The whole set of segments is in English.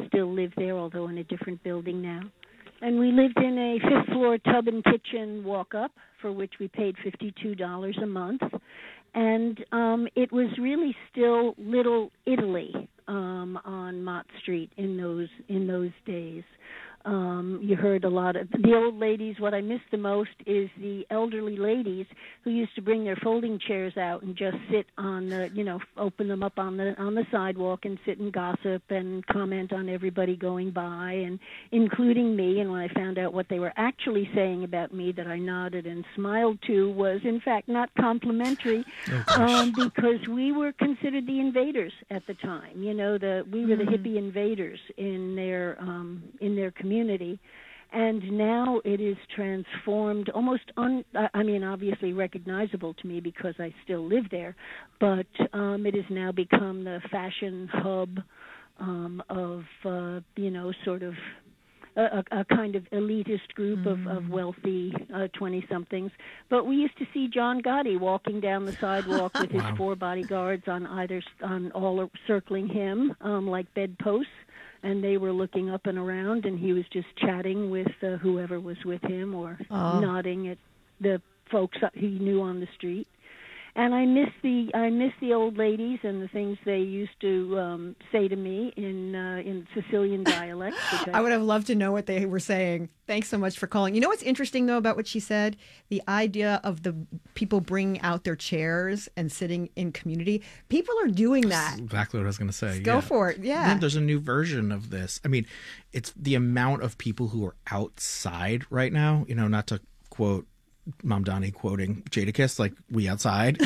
still live there, although in a different building now. And we lived in a fifth-floor tub and kitchen walk-up, for which we paid $52 a month. And it was really still Little Italy on Mott Street in those days. You heard a lot of the old ladies. What I miss the most is the elderly ladies who used to bring their folding chairs out and just sit on the, open them up on the sidewalk and sit and gossip and comment on everybody going by, and including me. And when I found out what they were actually saying about me that I nodded and smiled to was in fact not complimentary, because we were considered the invaders at the time. We were the hippie invaders in their community. And now it is transformed, almost, obviously recognizable to me because I still live there, but it has now become the fashion hub of, sort of a kind of elitist group of wealthy 20-somethings. But we used to see John Gotti walking down the sidewalk with his 4 bodyguards on all circling him like bedposts. And they were looking up and around, and he was just chatting with whoever was with him or nodding at the folks he knew on the street. And I miss the old ladies and the things they used to say to me in Sicilian dialect. I would have loved to know what they were saying. Thanks so much for calling. You know what's interesting, though, about what she said? The idea of the people bringing out their chairs and sitting in community. People are doing that. That's exactly what I was going to say. Go for it. Yeah. There's a new version of this. I mean, it's the amount of people who are outside right now, not to quote Mamdani quoting Jadakiss, like we outside,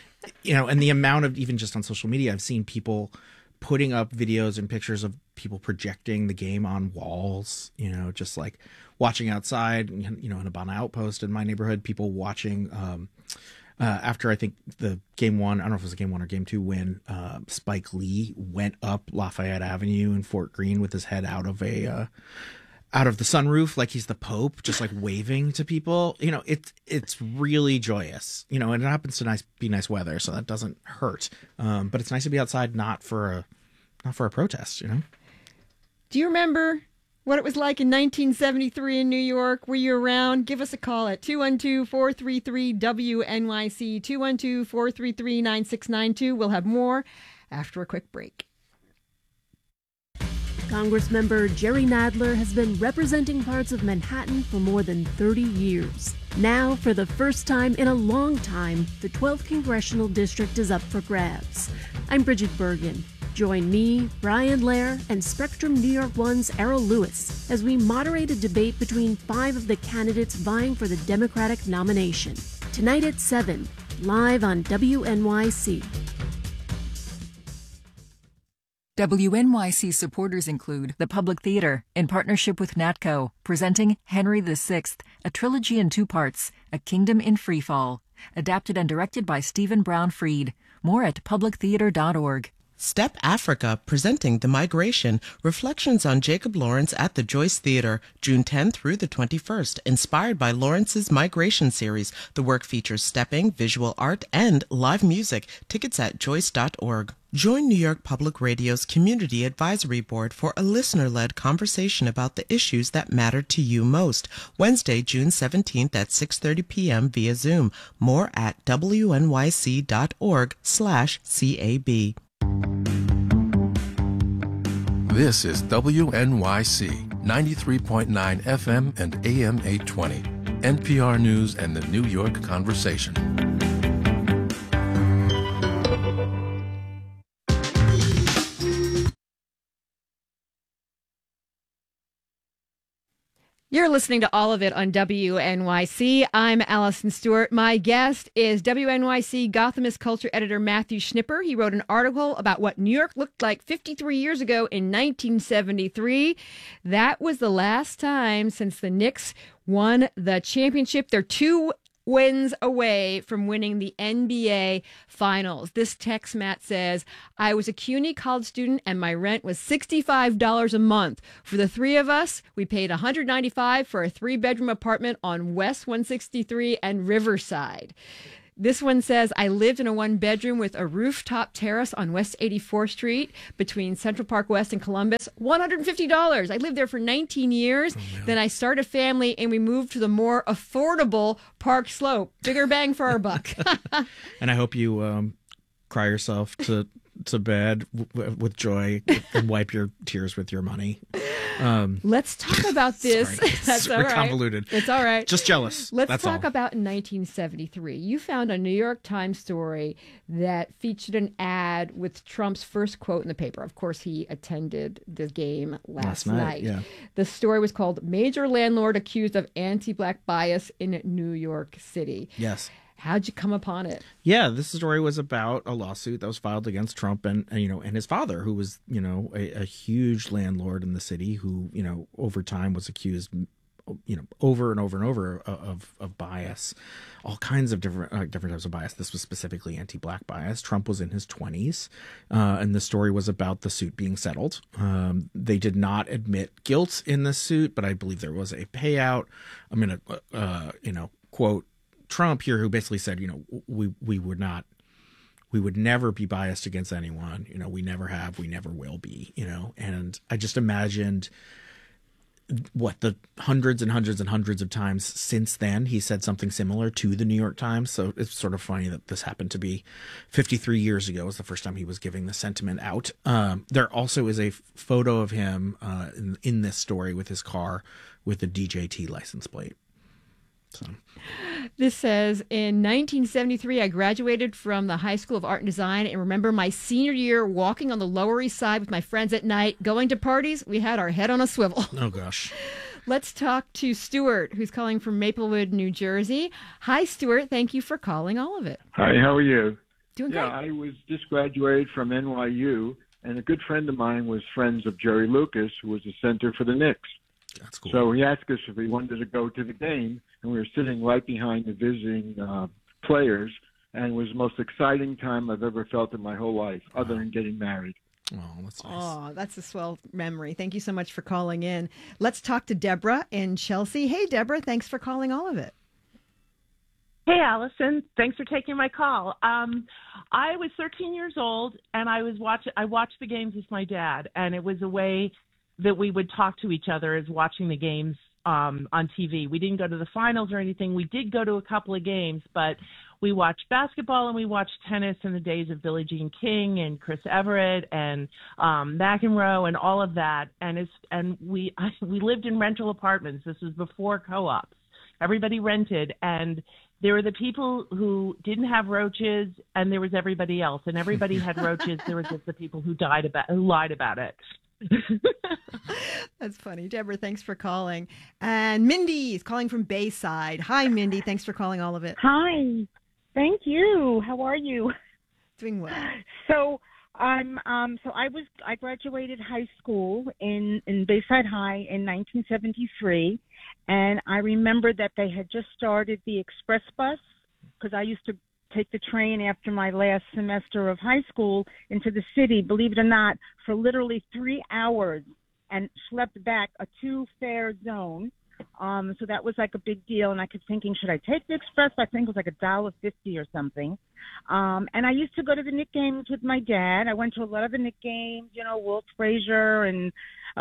and the amount of, even just on social media, I've seen people putting up videos and pictures of people projecting the game on walls, just like watching outside, in a Bonn Outpost in my neighborhood, people watching, after I think the game 1, I don't know if it was a game 1 or game 2 win, Spike Lee went up Lafayette Avenue in Fort Greene with his head out of the sunroof like he's the Pope, just like waving to people. It's really joyous. And it happens to be nice weather, so that doesn't hurt. But it's nice to be outside, not for a protest. Do you remember what it was like in 1973 in New York? Were you around? Give us a call at 212-433-WNYC, 212-433-9692. We'll have more after a quick break. Congressmember Jerry Nadler has been representing parts of Manhattan for more than 30 years. Now, for the first time in a long time, the 12th Congressional District is up for grabs. I'm Bridget Bergen. Join me, Brian Lair, and Spectrum New York One's Errol Lewis as we moderate a debate between 5 of the candidates vying for the Democratic nomination. Tonight at 7, live on WNYC. WNYC supporters include the Public Theater, in partnership with NATCO, presenting Henry VI, a trilogy in 2 parts, A Kingdom in Freefall, adapted and directed by Stephen Brown Freed. More at publictheater.org. Step Africa, presenting The Migration, reflections on Jacob Lawrence at the Joyce Theater, June 10th through the 21st. Inspired by Lawrence's Migration series, the work features stepping, visual art, and live music. Tickets at joyce.org. Join New York Public Radio's Community Advisory Board for a listener-led conversation about the issues that matter to you most. Wednesday, June 17th at 6:30 p.m. via Zoom. More at wnyc.org/CAB. This is WNYC 93.9 FM and AM 820. NPR News and the New York Conversation. You're listening to all of it on WNYC. I'm Allison Stewart. My guest is WNYC Gothamist culture editor Matthew Schnipper. He wrote an article about what New York looked like 53 years ago in 1973. That was the last time since the Knicks won the championship. They're 2 wins away from winning the NBA Finals. This text, Matt says, I was a CUNY college student and my rent was $65 a month. For the 3 of us, we paid $195 for a 3-bedroom apartment on West 163 and Riverside. This one says, I lived in a one-bedroom with a rooftop terrace on West 84th Street between Central Park West and Columbus. $150. I lived there for 19 years. Then I started a family, and we moved to the more affordable Park Slope. Bigger bang for our buck. And I hope you cry yourself to bed with joy and wipe your tears with your money. Let's talk about this. Sorry, That's super all right. convoluted. It's all right. Just jealous. Let's talk all. about 1973. You found a New York Times story that featured an ad with Trump's first quote in the paper. Of course, he attended the game last night. Yeah. The story was called Major Landlord Accused of Anti-Black Bias in New York City. Yes. How'd you come upon it? Yeah, this story was about a lawsuit that was filed against Trump and his father, who was, a huge landlord in the city who, over time was accused, over and over and over of bias, all kinds of different types of bias. This was specifically anti-Black bias. Trump was in his 20s, and the story was about the suit being settled. They did not admit guilt in the suit, but I believe there was a payout. I'm going to, quote Trump here, who basically said, we would never be biased against anyone. We never have, we never will be, and I just imagined the hundreds and hundreds and hundreds of times since then he said something similar to the New York Times. So it's sort of funny that this happened to be 53 years ago was the first time he was giving the sentiment out. There also is a photo of him in this story with his car with the DJT license plate. So. This says, in 1973, I graduated from the High School of Art and Design and remember my senior year walking on the Lower East Side with my friends at night, going to parties. We had our head on a swivel. Oh, gosh. Let's talk to Stuart, who's calling from Maplewood, New Jersey. Hi, Stuart. Thank you for calling all of it. Hi, how are you? Doing great. I was just graduated from NYU, and a good friend of mine was friends of Jerry Lucas, who was the center for the Knicks. That's cool. So he asked us if we wanted to go to the game, and we were sitting right behind the visiting players, and it was the most exciting time I've ever felt in my whole life, other than getting married. Oh, that's nice. Oh, that's a swell memory. Thank you so much for calling in. Let's talk to Deborah in Chelsea. Hey, Deborah, thanks for calling all of it. Hey, Allison. Thanks for taking my call. I was 13 years old, and I watched the games with my dad, and it was a way that we would talk to each other as watching the games on TV. We didn't go to the finals or anything. We did go to a couple of games, but we watched basketball and we watched tennis in the days of Billie Jean King and Chris Everett and McEnroe and all of that. And we lived in rental apartments. This was before co-ops. Everybody rented, and there were the people who didn't have roaches, and there was everybody else. And everybody had roaches. There were just the people who lied about it. That's funny. Deborah, thanks for calling. And Mindy is calling from Bayside. Hi, Mindy. Thanks for calling all of it. Hi. Thank you. How are you? Doing well. So I graduated high school in Bayside High in 1973, and I remember that they had just started the express bus because I used to take the train after my last semester of high school into the city, believe it or not, for literally 3 hours and slept back a 2-fare zone. So that was like a big deal. And I kept thinking, should I take the express? I think it was like $1.50 or something. And I used to go to the Knicks games with my dad. I went to a lot of the Knicks games, Walt Frazier and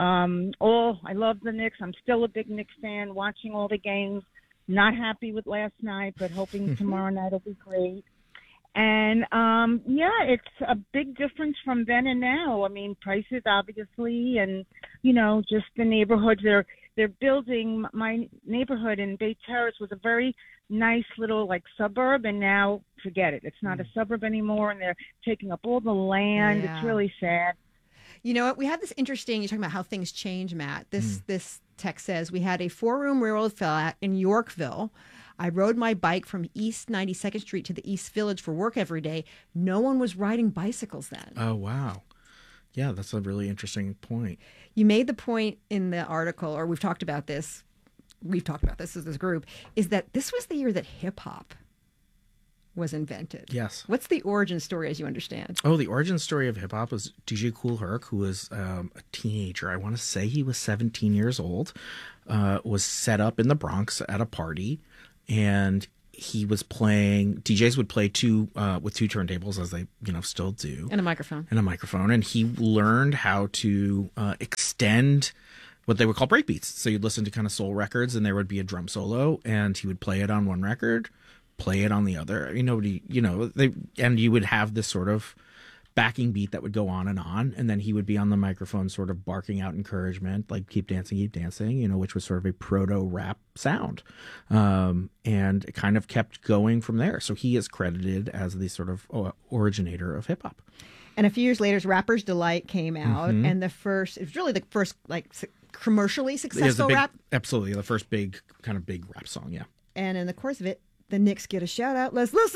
I love the Knicks. I'm still a big Knicks fan, watching all the games. Not happy with last night, but hoping tomorrow night will be great. And, it's a big difference from then and now. I mean, prices, obviously, and, just the neighborhoods. They're building. My neighborhood in Bay Terrace was a very nice little, suburb, and now, forget it. It's not a suburb anymore, and they're taking up all the land. Yeah. It's really sad. You know what? We had this interesting, you're talking about how things change, Matt. This text says, we had a 4-room railroad flat in Yorkville. I rode my bike from East 92nd Street to the East Village for work every day. No one was riding bicycles then. Oh, wow. Yeah, that's a really interesting point. You made the point in the article, or we've talked about this as this group, is that this was the year that hip-hop was invented. Yes. What's the origin story as you understand? Oh, the origin story of hip hop was DJ Kool Herc, who was a teenager. I want to say he was 17 years old, was set up in the Bronx at a party, and he was playing. DJs would play with two turntables, as they still do, And a microphone. And he learned how to extend what they would call breakbeats. So you'd listen to kind of soul records, and there would be a drum solo, and he would play it on one record, play it on the other. And you would have this sort of backing beat that would go on, and then he would be on the microphone sort of barking out encouragement, like keep dancing, which was sort of a proto-rap sound. And it kind of kept going from there. So he is credited as the sort of originator of hip-hop. And a few years later, Rapper's Delight came out, and it was really the first commercially successful rap. Absolutely, the first big rap song, yeah. And in the course of it, the Knicks get a shout out. Let's listen.